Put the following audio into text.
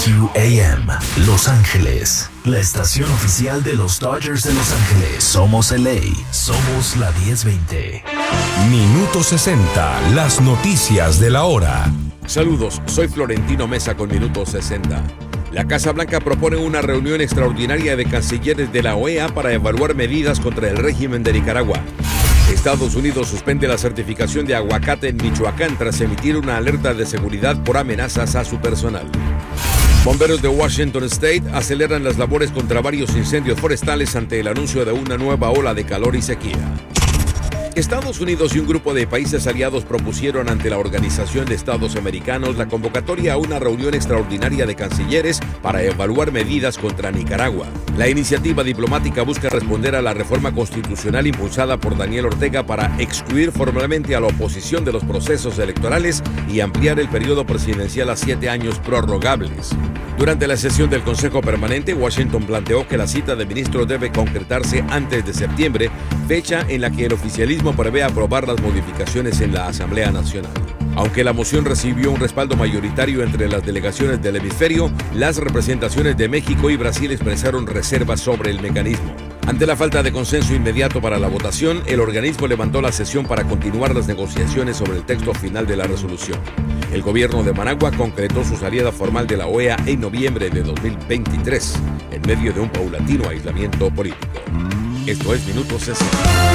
WQAM, Los Ángeles, la estación oficial de los Dodgers de Los Ángeles. Somos LA, somos la 1020. Minuto 60, las noticias de la hora. Saludos, soy Florentino Mesa con Minuto 60. La Casa Blanca propone una reunión extraordinaria de cancilleres de la OEA para evaluar medidas contra el régimen de Nicaragua. Estados Unidos suspende la certificación de aguacate en Michoacán tras emitir una alerta de seguridad por amenazas a su personal. Bomberos de Washington State aceleran las labores contra varios incendios forestales ante el anuncio de una nueva ola de calor y sequía. Estados Unidos y un grupo de países aliados propusieron ante la Organización de Estados Americanos la convocatoria a una reunión extraordinaria de cancilleres para evaluar medidas contra Nicaragua. La iniciativa diplomática busca responder a la reforma constitucional impulsada por Daniel Ortega para excluir formalmente a la oposición de los procesos electorales y ampliar el periodo presidencial a 7 años prorrogables. Durante la sesión del Consejo Permanente, Washington planteó que la cita de ministros debe concretarse antes de septiembre, fecha en la que el oficialismo prevé aprobar las modificaciones en la Asamblea Nacional. Aunque la moción recibió un respaldo mayoritario entre las delegaciones del hemisferio, las representaciones de México y Brasil expresaron reservas sobre el mecanismo. Ante la falta de consenso inmediato para la votación, el organismo levantó la sesión para continuar las negociaciones sobre el texto final de la resolución. El gobierno de Managua concretó su salida formal de la OEA en noviembre de 2023, en medio de un paulatino aislamiento político. Esto es Minuto 60.